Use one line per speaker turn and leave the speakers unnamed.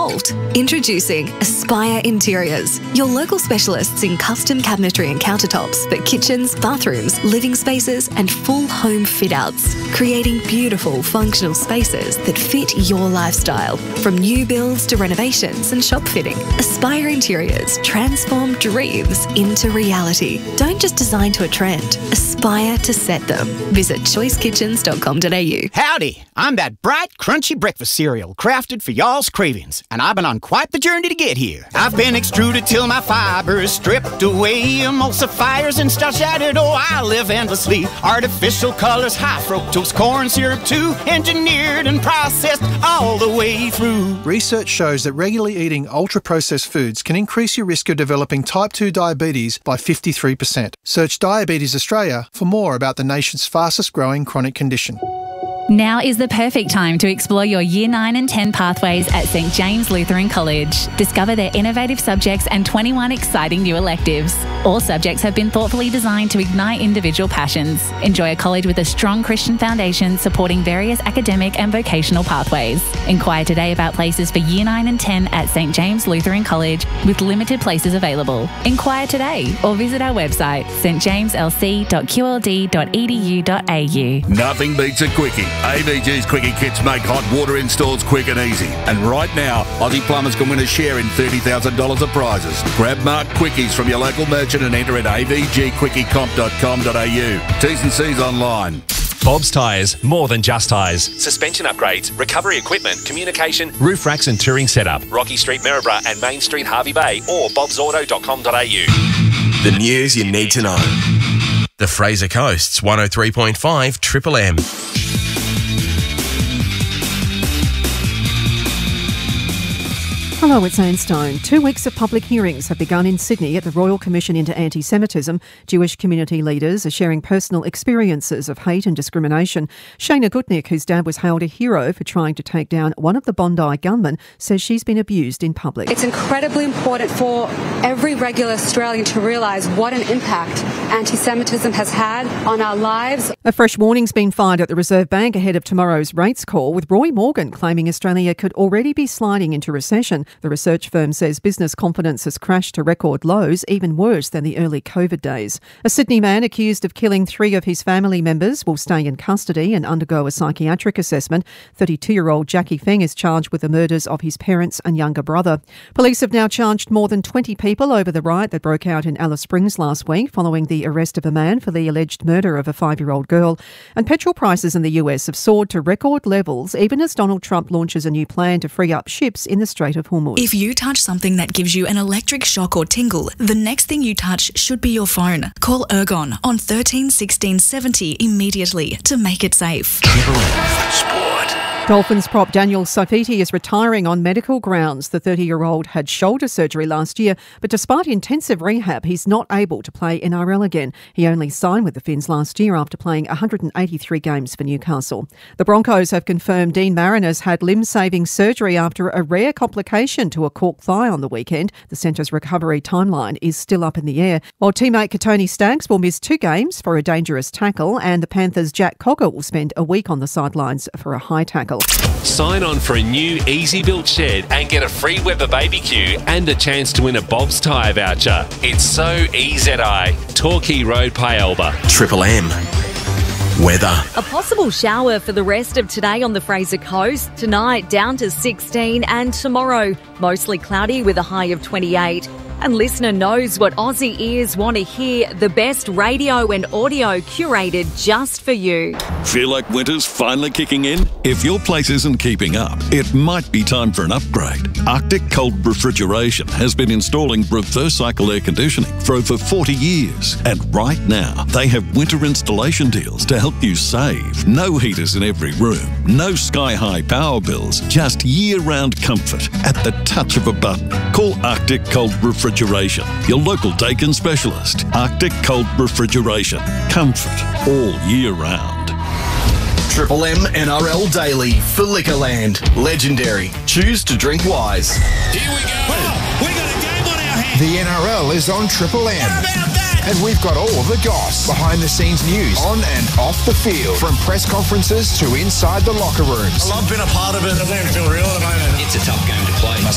evolved. Introducing Aspire Interiors, your local specialists in custom cabinetry and countertops for kitchens, bathrooms, living spaces and full home fit-outs, creating beautiful functional spaces that fit your lifestyle. From new builds to renovations and shop fitting, Aspire Interiors transform dreams into reality. Don't just design to a trend, aspire to set them. Visit choicekitchens.com.au.
Howdy, I'm that bright, crunchy breakfast cereal crafted for y'all's cravings, and I've been on quite the journey to get here. I've been extruded till my fiber is stripped away, emulsifiers and starch added, oh, I live endlessly. Artificial colors, high fructose corn syrup too, engineered and processed all the way through.
Research shows that regularly eating ultra-processed foods can increase your risk of developing type 2 diabetes by 53%. Search Diabetes Australia for more about the nation's fastest growing chronic condition.
Now is the perfect time to explore your Year 9 and 10 pathways at St James Lutheran College. Discover their innovative subjects and 21 exciting new electives. All subjects have been thoughtfully designed to ignite individual passions. Enjoy a college with a strong Christian foundation supporting various academic and vocational pathways. Inquire today about places for Year 9 and 10 at St James Lutheran College with limited places available. Inquire today or visit our website stjameslc.qld.edu.au.
Nothing beats a quickie. AVG's Quickie Kits make hot water installs quick and easy. And right now, Aussie Plumbers can win a share in $30,000 of prizes. Grab marked quickies from your local merchant and enter at avgquickiecomp.com.au. T's and C's online.
Bob's Tyres, more than just tyres. Suspension upgrades, recovery equipment, communication, roof racks and touring setup. Rocky Street, Maryborough and Main Street, Harvey Bay or bobsauto.com.au.
The news you need to know. The Fraser Coast's 103.5 Triple M.
Hello, it's Anne Stone. 2 weeks of public hearings have begun in Sydney at the Royal Commission into Anti-Semitism. Jewish community leaders are sharing personal experiences of hate and discrimination. Shayna Gutnick, whose dad was hailed a hero for trying to take down one of the Bondi gunmen, says she's been abused in public.
It's incredibly important for every regular Australian to realise what an impact anti-Semitism has had on our lives.
A fresh warning's been fired at the Reserve Bank ahead of tomorrow's rates call, with Roy Morgan claiming Australia could already be sliding into recession. The research firm says business confidence has crashed to record lows, even worse than the early COVID days. A Sydney man accused of killing 3 of his family members will stay in custody and undergo a psychiatric assessment. 32-year-old Jackie Feng is charged with the murders of his parents and younger brother. Police have now charged more than 20 people over the riot that broke out in Alice Springs last week following the arrest of a man for the alleged murder of a 5-year-old girl. And petrol prices in the US have soared to record levels, even as Donald Trump launches a new plan to free up ships in the Strait of Hormuz.
If you touch something that gives you an electric shock or tingle, the next thing you touch should be your phone. Call Ergon on 13 16 70 immediately to make it safe.
Sport.
Dolphins prop Daniel Saifiti is retiring on medical grounds. The 30-year-old had shoulder surgery last year, but despite intensive rehab, he's not able to play NRL again. He only signed with the Finns last year after playing 183 games for Newcastle. The Broncos have confirmed Dean Mariners had limb-saving surgery after a rare complication to a cork thigh on the weekend. The centre's recovery timeline is still up in the air, while teammate Katoni Staggs will miss 2 games for a dangerous tackle, and the Panthers' Jack Cogger will spend a week on the sidelines for a high tackle.
Sign on for a new easy-built shed and get a free Weber BBQ and a chance to win a Bob's Tyre voucher. It's so EZI. Torquay Road, Pyalba.
Triple M. Weather.
A possible shower for the rest of today on the Fraser Coast. Tonight down to 16 and tomorrow mostly cloudy with a high of 28. And listener knows what Aussie ears want to hear, the best radio and audio curated just for you.
Feel like winter's finally kicking in? If your place isn't keeping up, it might be time for an upgrade. Arctic Cold Refrigeration has been installing reverse cycle air conditioning for over 40 years. And right now, they have winter installation deals to help you save. No heaters in every room, no sky-high power bills, just year-round comfort at the touch of a button. Call Arctic Cold Refrigeration, your local Dakin specialist. Arctic Cold Refrigeration. Comfort all year round.
Triple M NRL Daily for Liquorland. Legendary. Choose to drink wise.
Here we go. Oh, we got a game on our hands.
The NRL is on Triple M.
How about that?
And we've got all the goss, behind-the-scenes news, on and off the field, from press conferences to inside the locker rooms.
I love being a part of it. It doesn't even feel real at the moment.
It's a tough game to play.